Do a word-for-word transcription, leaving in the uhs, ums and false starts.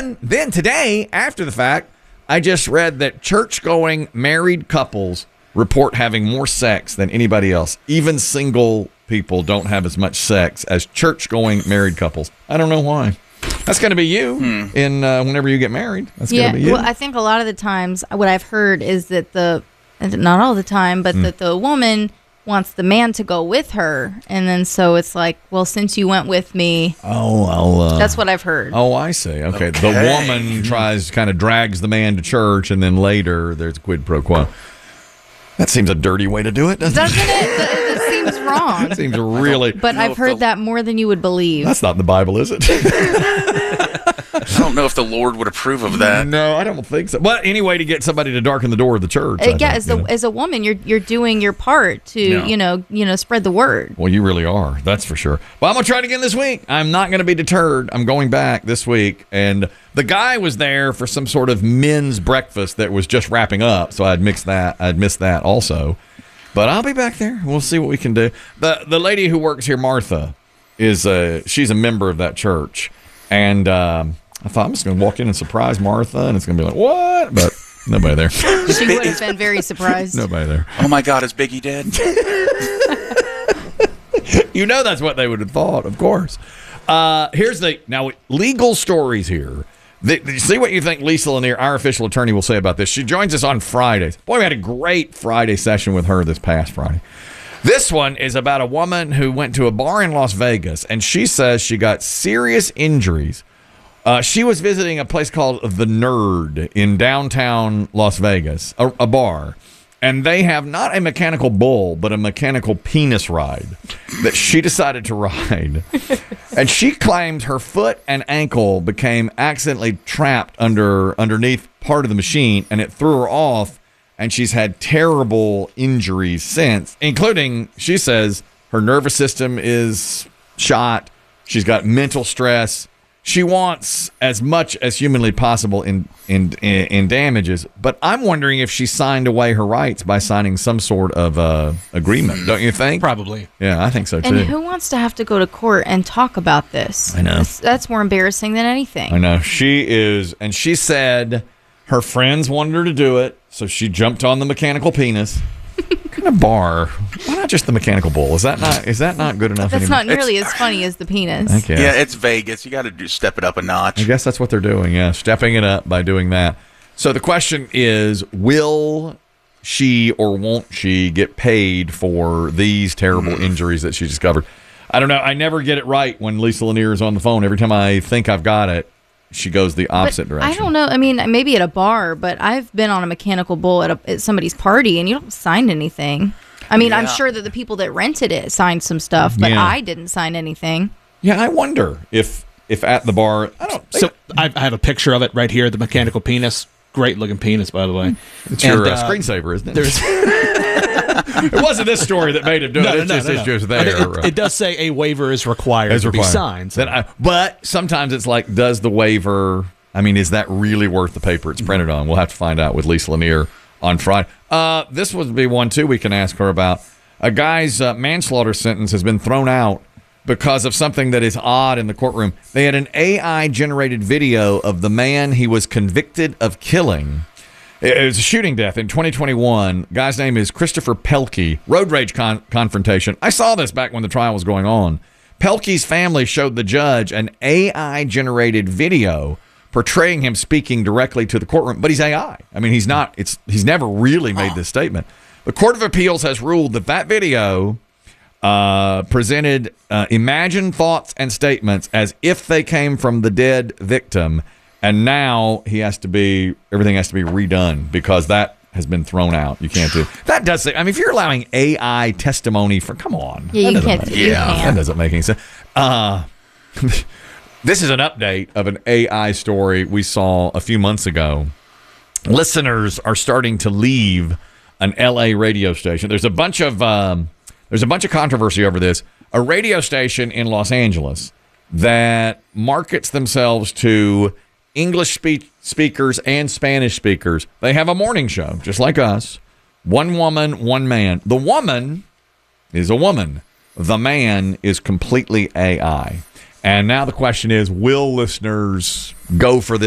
then, then today, after the fact, I just read that church-going married couples report having more sex than anybody else. Even single people don't have as much sex as church-going married couples. I don't know why. That's going to be you hmm. in uh, whenever you get married. That's yeah, going to be you. Well, I think a lot of the times, what I've heard is that the, not all the time, but mm. that the woman wants the man to go with her, and then so it's like, well, since you went with me, oh, I'll, uh, that's what I've heard. Oh, I see. Okay. okay. The woman tries, kind of drags the man to church, and then later there's a quid pro quo. That seems a dirty way to do it, doesn't, doesn't it? it? It seems wrong. It seems really. But I've heard the, that more than you would believe. That's not in the Bible, is it? I don't know if the Lord would approve of that. No, I don't think so. Well, any way to get somebody to darken the door of the church. Uh, yeah, think, as, the, as a woman, you're you're doing your part to yeah. you know you know spread the word. Well, you really are. That's for sure. Well, I'm gonna try it again this week. I'm not gonna be deterred. I'm going back this week, and the guy was there for some sort of men's breakfast that was just wrapping up, so I'd mixed that. I'd missed that also. But I'll be back there. We'll see what we can do. the The lady who works here, Martha, is a she's a member of that church, and. Um, I thought I'm just going to walk in and surprise Martha, and it's going to be like, what? But nobody there. She would have been very surprised. Nobody there. Oh, my God, is Biggie dead? You know that's what they would have thought, of course. Uh, here's the, now, legal stories here. The, the, see what you think Lisa Lanier, our official attorney, will say about this. She joins us on Fridays. Boy, we had a great Friday session with her this past Friday. This one is about a woman who went to a bar in Las Vegas, and she says she got serious injuries. Uh, she was visiting a place called The Nerd in downtown Las Vegas, a, a bar, and they have not a mechanical bull, but a mechanical penis ride that she decided to ride. And she claimed her foot and ankle became accidentally trapped under underneath part of the machine, and it threw her off, and she's had terrible injuries since, including, she says, her nervous system is shot. She's got mental stress. She wants as much as humanly possible in, in in in damages, but I'm wondering if she signed away her rights by signing some sort of uh, agreement. Don't you think? Probably. Yeah, I think so too. And who wants to have to go to court and talk about this? I know. That's, that's more embarrassing than anything. I know. She is, and she said her friends wanted her to do it, so she jumped on the mechanical penis. What kind of bar? Why not just the mechanical bull? Is that not is that not good enough That's anymore? not nearly it's, as funny as the penis. I guess. Yeah, it's Vegas. You got to do step it up a notch. I guess that's what they're doing. Yeah, stepping it up by doing that. So the question is, will she or won't she get paid for these terrible mm. injuries that she discovered? I don't know. I never get it right when Lisa Lanier is on the phone. Every time I think I've got it, she goes the opposite but direction. I don't know. I mean, maybe at a bar, but I've been on a mechanical bull at, a, at somebody's party, and you don't sign anything. I mean, yeah. I'm sure that the people that rented it signed some stuff, but yeah. I didn't sign anything. Yeah, I wonder if if at the bar, I don't. So I have a picture of it right here. The mechanical penis, great looking penis, by the way. It's and, your uh, uh, screensaver, isn't it? There's it wasn't this story that made him do no, it. No, it's no, just, no, it's no. just there. I mean, it, it does say a waiver is required As to required. be signed. So. Then I, but sometimes it's like, does the waiver? I mean, is that really worth the paper it's printed on? We'll have to find out with Lisa Lanier on Friday. Uh, this would be one, too, we can ask her about. A guy's uh, manslaughter sentence has been thrown out because of something that is odd in the courtroom. They had an A I-generated video of the man he was convicted of killing. It was a shooting death in twenty twenty-one. Guy's name is Christopher Pelkey. Road rage con- confrontation. I saw this back when the trial was going on. Pelkey's family showed the judge an A I-generated video portraying him speaking directly to the courtroom, but he's A I. I mean, he's not. It's he's never really made this statement. The Court of Appeals has ruled that that video uh, presented uh, imagined thoughts and statements as if they came from the dead victim, and now he has to be everything has to be redone because that has been thrown out. You can't do that. Does say, I mean, if you're allowing A I testimony for, come on, yeah, you can't. Make, You yeah, can't. that doesn't make any sense. Uh, This is an update of an A I story we saw a few months ago. Listeners are starting to leave an L A radio station. There's a bunch of um, there's a bunch of controversy over this. A radio station in Los Angeles that markets themselves to English speak speakers and Spanish speakers. They have a morning show, just like us. One woman, one man. The woman is a woman. The man is completely A I. And now the question is, will listeners go for this?